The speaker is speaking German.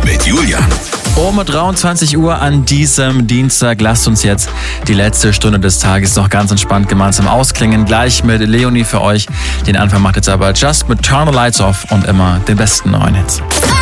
mit Julian. Um 23 Uhr an diesem Dienstag lasst uns jetzt die letzte Stunde des Tages noch ganz entspannt gemeinsam ausklingen. Gleich mit Leonie für euch. Den Anfang macht jetzt aber Just mit Turn the Lights Off und immer den besten neuen Hits.